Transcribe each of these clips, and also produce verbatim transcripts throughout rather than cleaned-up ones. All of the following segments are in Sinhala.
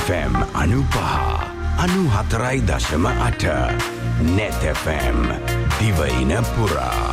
එෆ් එම් අනුපහ අනුහතරයි දශම අට net එෆ් එම් දිවයින පුරා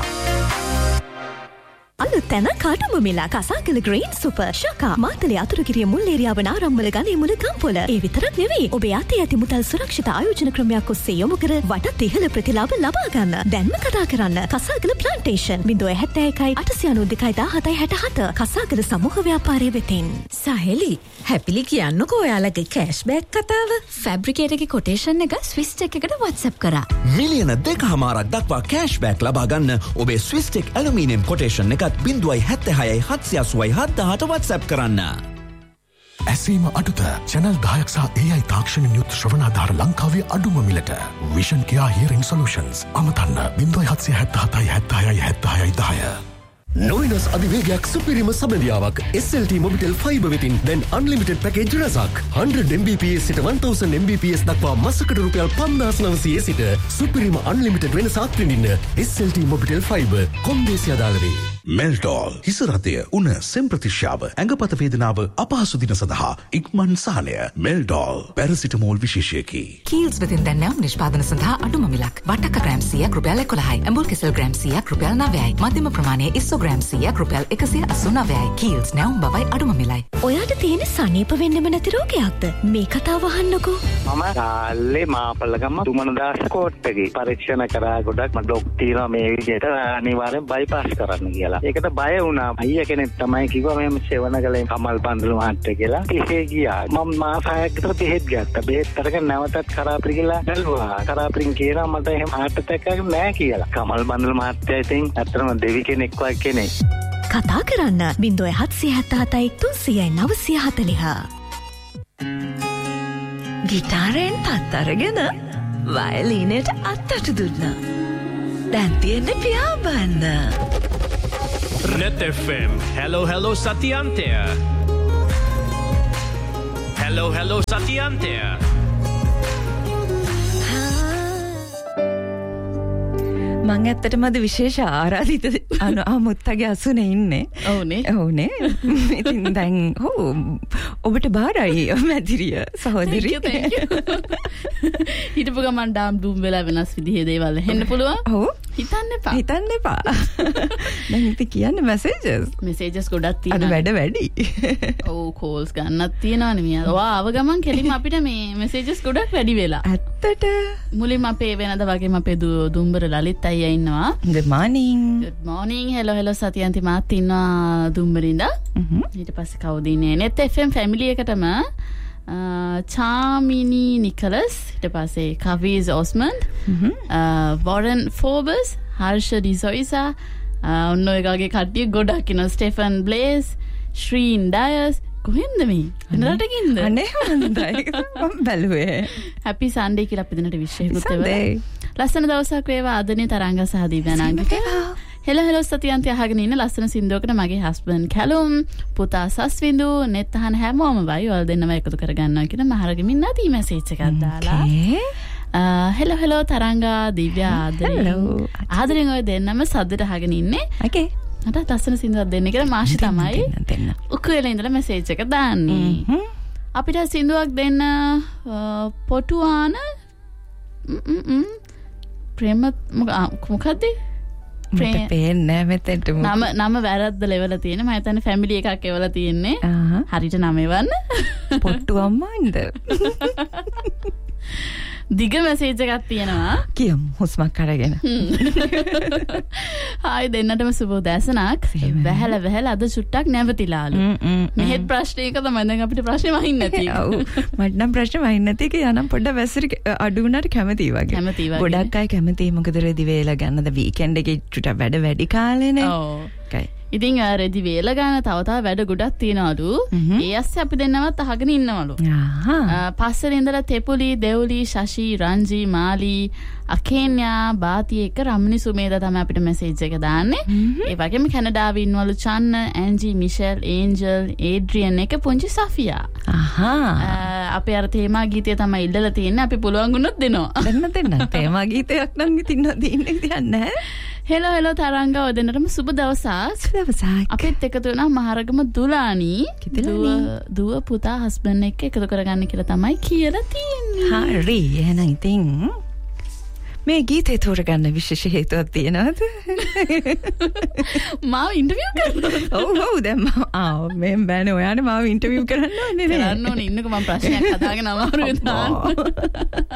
අලුතැන කාටම මෙලා කසාකල ග්‍රේන් සුපර් ශකා මාතලේ අතුරුගිරිය මුල් ඒරියාව නාරම්මල ගලේ මුල ගම්පොළ ඒ විතරක් නෙවෙයි ඔබේ අතේ ඇති මුදල් සුරක්ෂිත ආයෝජන ක්‍රමයක් ඔස්සේ යොමු කර වටත් ඉහළ ප්‍රතිලාභ ලබා ගන්න දැන්ම කතා කරන්න කසාකල ප්ලාන්ටේෂන් ज़ीरो सात एक आठ नौ दो सात सात सात කසාකල සමූහ ව්‍යාපාරයේ වෙතින් සහෙලි හැපිලි කියන්නකෝ ඔයාලගේ කෑෂ්බෑක් කතාව ෆැබ්‍රිකේටර්ගේ කොටේෂන් එක ස්විස් ටෙක් එකට WhatsApp කරා මිලියන දෙකමාරක් දක්වා කෑෂ්බෑක් ලබා ගන්න ඔබේ ස්විස් ටෙක් ඇලුමිනියම් කොටේෂන් එකත් බිංදුවයි හැත්තෑහයයි හත්සිය අසූවයි හත්දාහට WhatsApp කරන්න. ඇසීම අඩුත චැනල් දහයක් සහ ඒ අයි තාක්ෂණින් යුත් ශ්‍රවණාධාර ලංකාවේ අඩුම මිලට විෂන් කියා හියරින් සොලියුෂන්ස් අමතන්න බිංදුවයි හත්සිය හැත්තෑහතයි හැත්තෑහයයි හැත්තෑහයයි දහය. නොවිනස් අධිවේගයක් සුපිරිම සබඳියාවක් S L T Mobitel fibre වෙතින් දැන් අන්ලිමිටඩ් පැකේජ් රසක් හන්ඩ්‍රඩ් එම් බී පී එස් සිට වන් තවුසන්ඩ් එම් බී පී එස් දක්වා මාසකට රුපියල් පන්දාස් නවසිය සිට සුපිරිම අන්ලිමිටඩ් වෙනසක් විඳින්න S L T Mobitel fibre කොන්දේසි අදාළ වේ. මෙල්ටෝල් හිසරතය උණ සෙම් ප්‍රතිශ්‍යාව ඇඟපත වේදනාව අපහසු දින සඳහා ඉක්මන් සහනය මෙල්ටෝල් පැරසිටමෝල් විශේෂයකි. කීල්ස් වෙතින් දැන් නැවුම් නිෂ්පාදන සඳහා අඩුම මිලක් වටක ග්‍රෑම් සීයක් රුපියල් එකොළහයි ඇඹුල් කෙසෙල් ග්‍රෑම් සීයක් රුපියල් නවයයි මධ්‍යම ප්‍රමාණයේ ඉස්සෝ ග්‍රෑම් සීයක් රුපියල් එකසිය අසූ නවයයි කීල්ස් නැවුම් බවයි අඩුම මිලයි. ඔයාට තියෙන සනීප වෙන්නෙම නැති රෝගයක්ද මේ කතාව අහන්නකෝ. මම කාලේ මාපල්ලගම තුමනදාස කෝට්ටගේ පරීක්ෂණ කරා ගොඩක් මට ඩොක්ටර් තියෙනවා මේ විදිහට අනිවාර්යෙන් බයිපාස් කරන්න කියලා. ඒකට බය වුණා. අයියා කෙනෙක් තමයි කිව්වා මෙහෙම සෙවණ කලේ කමල් බන්දල මහත්තයා කියලා. පිහේ ගියා. මම මාස හයක් විතර බෙහෙත් ගත්තා. බෙහෙත් අරගෙන නැවතත් කරාපිරි කියලා බැලුවා. කරාපිරින් කියනවා මට එහෙම heart attack එකක් නෑ කියලා. කමල් බන්දල මහත්තයා ඉතින් ඇත්තටම දෙවි කෙනෙක් වගේ කෙනෙක්. කතා කරන්න ज़ीरो सात सात सात तीन नौ नौ चार ගිටාරයෙන් තත් අරගෙන වයලීනයට අත්තට දුන්නා. දැන් තියෙන්නේ පියාඹන්න. net F M hello hello සතියන්තය hello hello සතියන්තය මං ඇත්තටම අද විශේෂ ආරාධිත අනු අමුත්තගේ අසුනේ ඉන්නේ. ඔව්නේ. ඔව්නේ. ඉතින් දැන් ඔව් ඔබට බාරයි මැදිරිය සහෝදරි. thank you thank you. හිටපු ගමන් ඩාම් ඩූම් වෙලා වෙනස් විදිහේ දේවල් හෙන්න පුළුවන්. ඔව්. හිතන්න එපා. හිතන්න එපා. දැන් ඉතින් කියන්නේ මැසේජස්. මැසේජස් ගොඩක් තියෙනවා. අද වැඩ වැඩි. ඔව් කෝල්ස් ගන්නත් තියෙනවානේ මියා. ඔයා ආව ගමන් කෙලින්ම අපිට මේ මැසේජස් ගොඩක් වැඩි වෙලා. ඇත්තට. මුලින්ම අපේ වෙනද වගේම අපේ දුම්බර ලලිත් අයියා ඉන්නවා. good morning. good morning hello hello සතියන්ති මාත් ඉන්නවා දුම්බරින්ද. ඊට පස්සේ කවුද ඉන්නේ? net එෆ් එම් ෆැමිලි එකටම චාමිනි නිකලස් ඊට පස්සේ කවීස් ඔස්මන්ඩ් වොරන් ෆෝබස් හර්ෂ ඩිසොයිසා ඔන්න ඔය වගේ කට්ටිය ගොඩක් ඉන්නවා. ස්ටෙෆන් බ්ලේස් ශ්‍රීන් ඩයස් කොහෙන්ද මේ වෙන රටකින්ද? අනේ හොඳයි මම බැලුවේ. හැපි සන්ඩේ කියලා අපි දෙන්නට විශ් එකකුත් ඒවා. ලස්සන දවසක් වේවා ආදරණීය තරංග සහ දිව්‍යානංගික. හෙලෝ හෙලෝ සතියන්ති අහගෙන ඉන්න ලස්සන සින්දුවකට මගේ හස්බන්ඩ් කැලුම් පුතා සස්විඳු නෙත් අහන හැමෝම වයි ඔයාලා දෙන්නම එකතු කරගන්නවා කියන මහරගමින් නැති මැසේජ් එකක් දාලා. හෙලෝ හෙලෝ තරංගා දිව්‍යා ආදරේ ආදරෙන් ඔය දෙන්නම සද්දට අහගෙන ඉන්නේ. okay මට ලස්සන සින්දුවක් දෙන්න කියලා මාෂි තමයි උකුලේ ඉඳලා මැසේජ් එක දාන්නේ. අපිට සින්දුවක් දෙන්න පොටුවාන ප්‍රේම මොකක්ද? මට පේන්නේ මෙතෙන්ට නම නම වැරද්ද ලෙවල තියෙන. මම හිතන්නේ ෆැමිලි එකක් එවලා තියෙන්නේ. හරියට නම එවන්න. පොට්ටු අම්මාන්ද? දිග මැසේජ් එකක් තියෙනවා. කියමු හුස්මක් අරගෙන. හායි දෙන්නටම සුබ උදෑසනක්. වැහැල වැහැල අද චුට්ටක් නැවතිලාලු. මෙහෙත් ප්‍රශ්නේ එක තමයි දැන් අපිට ප්‍රශ්නේ වහින්න නැති. ඔව් මට නම් ප්‍රශ්නේ වහින්න නැති එක යනම් පොඩ්ඩක් වැසිරි අඩු වුණාට කැමතියි වගේ. කැමතියි වගේ. ගොඩක් අය කැමතියි මොකද රෙදි වේලා ගන්නද වීකෙන්ඩ් එකේ චුට්ටක් වැඩ වැඩි කාලේනේ. ඔව්. ඉතින් රෙදි වේල ගන්න තව තව වැඩ ගොඩක් තියනවලු. ඒ ඇස්සේ අපි දෙන්නවත් අහගෙන ඉන්නවලු. පස්සේ ඉඳලා තෙපුලි, දෙවුලි, ශෂි, රංජි, මාලි, අකේන්‍යා, බාති එක රම්නි සුමේදා තමයි අපිට මැසේජ් එක දාන්නේ. ඒ වගේම කැනඩාවේ ඉන්නවලු චන්න, ඇන්ජි, මිෂෙල්, ඒන්ජල්, ඒඩ්‍රියන් එක පුංචි සෆියා. අහා. අපේ අර තේමා ගීතය තමයි ඉල්ලලා තියෙන්නේ. අපි පුළුවන් වුණොත් දෙනවා. දෙන්න දෙන්න. තේමා ගීතයක් නම් ඉතින් දෙන්න දෙන්නේ නැහැ. හෙලෝ හෙලෝ තරංගව දෙන්නටම සුබ දවසක්. දවසක්. අපිත් එකතු වෙනා මහරගම දුලානි. දුව දුව පුතා හස්බන්ඩ් එක්ක එකතු කරගන්න කියලා තමයි කියලා තියෙන්නේ. හරි. එහෙනම් ඉතින් මේ ගීතේ තෝරගන්න විශේෂ හේතුවක් තියෙනවද? මාව ඉන්ටර්විව් කරනවා. ඔව් ඔව් දැන් මම ආ මෙන් බෑනේ ඔයානේ මාව ඉන්ටර්විව් කරන්න ඕනේ නේ. කරන්න ඕනේ ඉන්නකෝ මම ප්‍රශ්නයක් හදාගෙන අමාරුවේ දාන්න.